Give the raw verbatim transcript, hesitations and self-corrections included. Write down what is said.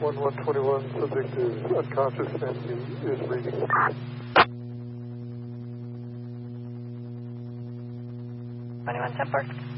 one one twenty-one, subject is unconscious and is breathing. twenty-one ten Park.